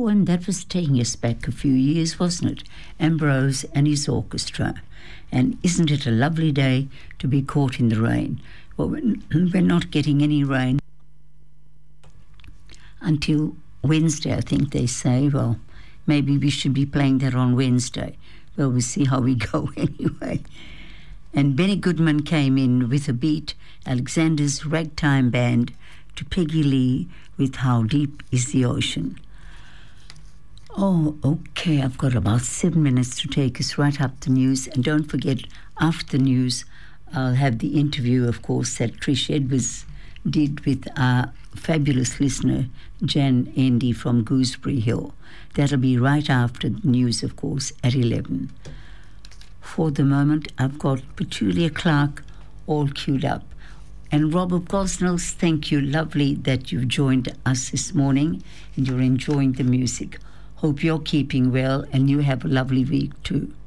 Oh, and that was taking us back a few years, wasn't it? Ambrose and his orchestra. And isn't it a lovely day to be caught in the rain? Well, we're not getting any rain until Wednesday, I think they say. Well, maybe we should be playing that on Wednesday. Well, we'll see how we go anyway. And Benny Goodman came in with a beat, Alexander's Ragtime Band, to Peggy Lee with How Deep is the Ocean. Oh, okay, I've got about 7 minutes to take us right up the news. And don't forget, after the news, I'll have the interview, of course, that Trish Edwards did with our fabulous listener, Jan Endy from Gooseberry Hill. That'll be right after the news, of course, at 11. For the moment, I've got Petulia Clark all queued up. And Robert Gosnells, thank you. Lovely that you've joined us this morning and you're enjoying the music. Hope you're keeping well and you have a lovely week too.